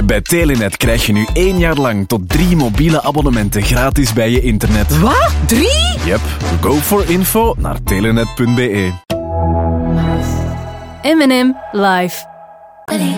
Bij Telenet krijg je nu 1 jaar lang tot 3 mobiele abonnementen gratis bij je internet. Wat? 3? Yep, go for info naar telenet.be. M&M live.